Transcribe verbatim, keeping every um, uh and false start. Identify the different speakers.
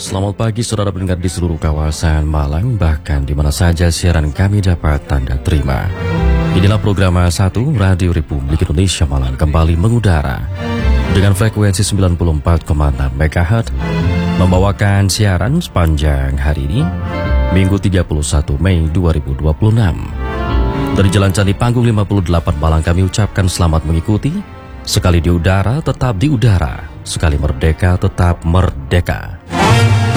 Speaker 1: Selamat pagi saudara pendengar di seluruh kawasan Malang, bahkan di mana saja siaran kami dapat Anda terima. Inilah program satu Radio Republik Indonesia Malang kembali mengudara dengan frekuensi sembilan puluh empat koma enam megahertz, membawakan siaran sepanjang hari ini, Minggu tiga puluh satu Mei dua ribu dua puluh enam. Dari Jalan Candi Panggung lima puluh delapan Malang kami ucapkan selamat mengikuti. Sekali di udara tetap di udara, sekali merdeka tetap merdeka.